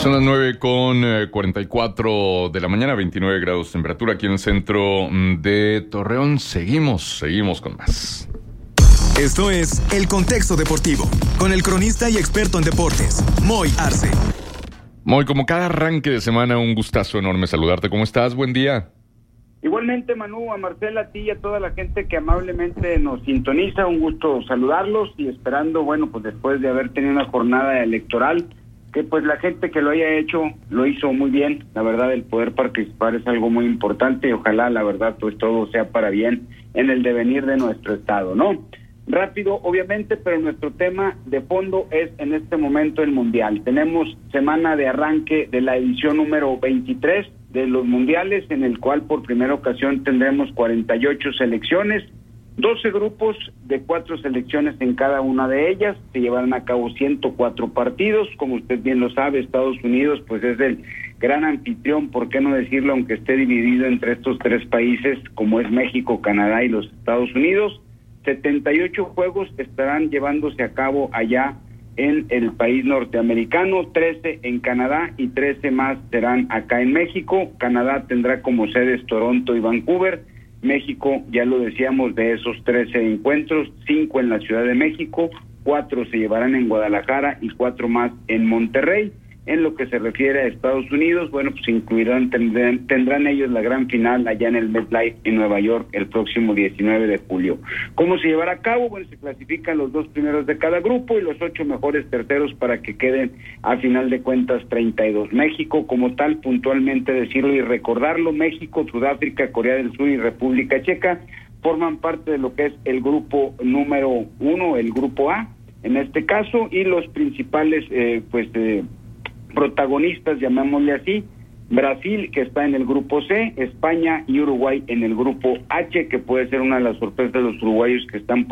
Son las 9:44 de la mañana, 29 grados de temperatura aquí en el centro de Torreón. Seguimos con más. Esto es El Contexto Deportivo, con el cronista y experto en deportes, Moy Arce. Moy, como cada arranque de semana, un gustazo enorme saludarte. ¿Cómo estás? Buen día. Igualmente, Manu, a Marcela, a ti y a toda la gente que amablemente nos sintoniza, un gusto saludarlos y esperando, bueno, pues después de haber tenido una jornada electoral, que pues la gente que lo haya hecho, lo hizo muy bien. La verdad, el poder participar es algo muy importante y ojalá, la verdad, pues todo sea para bien en el devenir de nuestro estado, ¿no? Rápido, obviamente, pero nuestro tema de fondo es en este momento el Mundial. Tenemos semana de arranque de la edición número 23 de los Mundiales, en el cual por primera ocasión tendremos 48 selecciones, 12 grupos de 4 selecciones en cada una de ellas. Se llevarán a cabo 104 partidos. Como usted bien lo sabe, Estados Unidos pues es el gran anfitrión, por qué no decirlo, aunque esté dividido entre estos tres países como es México, Canadá y los Estados Unidos. 78 juegos estarán llevándose a cabo allá en el país norteamericano, 13 en Canadá y 13 más serán acá en México. Canadá tendrá como sedes Toronto y Vancouver. México, ya lo decíamos, de esos 13 encuentros, 5 en la Ciudad de México, 4 se llevarán en Guadalajara y 4 más en Monterrey. En lo que se refiere a Estados Unidos, bueno, pues tendrán ellos la gran final allá en el MetLife en Nueva York el próximo 19 de julio. ¿Cómo se llevará a cabo? Bueno, se clasifican los 2 primeros de cada grupo y los 8 mejores terceros para que queden a final de cuentas 32. México, como tal, puntualmente decirlo y recordarlo, México, Sudáfrica, Corea del Sur y República Checa forman parte de lo que es el grupo número 1, el grupo A, en este caso, y los principales, protagonistas, llamémosle así: Brasil, que está en el grupo C, España y Uruguay en el grupo H, que puede ser una de las sorpresas de los uruguayos que están